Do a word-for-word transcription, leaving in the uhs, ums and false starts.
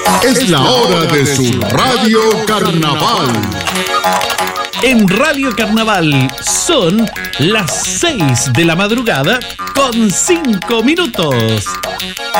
Es la hora de su Radio Carnaval. En Radio Carnaval son las seis de la madrugada con cinco minutos.